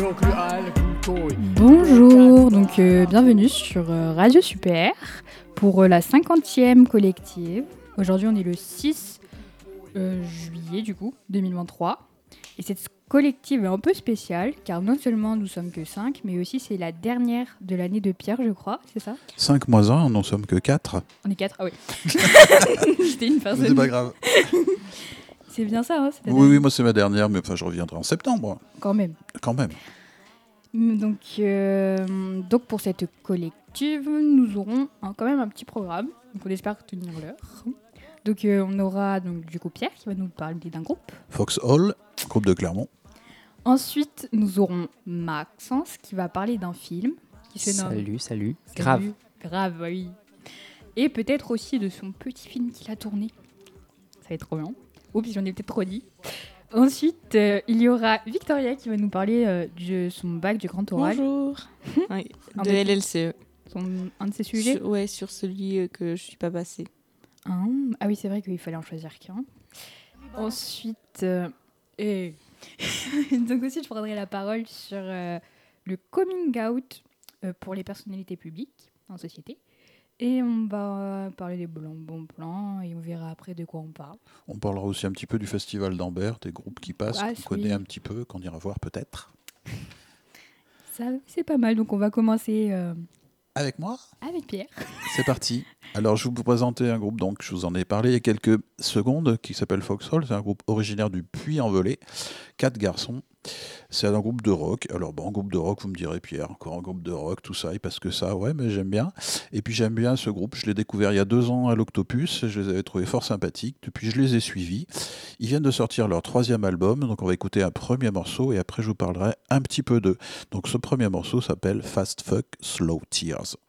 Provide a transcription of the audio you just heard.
Bonjour, donc bienvenue sur Radio Super pour la 50e collective. Aujourd'hui on est le 6 juillet du coup 2023 et cette collective est un peu spéciale car non seulement nous sommes que 5 mais aussi c'est la dernière de l'année de Pierre je crois, c'est ça ? 5 moins 1, n'en sommes que 4. On est 4, ah oui. J'étais une personne. C'est pas grave. C'est bien ça, hein, Oui, moi c'est ma dernière, mais enfin, je reviendrai en septembre. Quand même. Donc pour cette collective, nous aurons quand même un petit programme. Donc on espère tenir l'heure. Donc on aura donc, du coup Pierre qui va nous parler d'un groupe. Foxhole, groupe de Clermont. Ensuite, nous aurons Maxence qui va parler d'un film qui se nomme... Salut. Grave, oui. Et peut-être aussi de son petit film qu'il a tourné. Ça va être trop bien. Oups, j'en ai peut-être trop dit. Ensuite, il y aura Victoria qui va nous parler de son bac du grand oral. Bonjour. Oui, de LLCE. Un de ses sujets. Sur celui que je suis pas passée. Ah oui, c'est vrai qu'il fallait en choisir qu'un. Ensuite, donc aussi, je prendrai la parole sur le coming out pour les personnalités publiques en société. Et on va parler des bons plans et on verra après de quoi on parle. On parlera aussi un petit peu du festival d'Ambert, des groupes qui passent, qu'on connaît un petit peu, qu'on ira voir peut-être. Ça, c'est pas mal, donc on va commencer... Avec moi ? Avec Pierre. C'est parti. Alors je vais vous présenter un groupe, donc je vous en ai parlé il y a quelques secondes, qui s'appelle Foxhole. C'est un groupe originaire du Puy-en-Velay, 4 garçons. C'est un groupe de rock. Alors bon, un groupe de rock, vous me direz Pierre, encore un groupe de rock, tout ça, parce que ça, ouais, mais j'aime bien. Et puis j'aime bien ce groupe, je l'ai découvert il y a 2 ans à l'Octopus, je les avais trouvés fort sympathiques, depuis je les ai suivis. Ils viennent de sortir leur 3e album, donc on va écouter un premier morceau et après je vous parlerai un petit peu d'eux. Donc ce premier morceau s'appelle Fast Fuck Slow Tears.